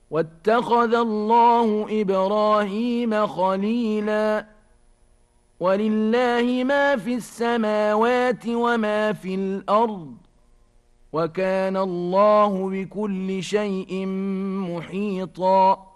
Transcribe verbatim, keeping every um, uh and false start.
واتخذ الله إبراهيم خليلا ولله ما في السماوات وما في الأرض وكان الله بكل شيء محيطا